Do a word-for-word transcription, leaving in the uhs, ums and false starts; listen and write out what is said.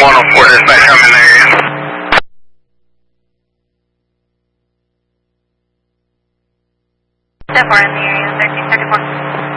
one oh four dispatch, I'm in the area. So far in the area, thirteen thirty-four.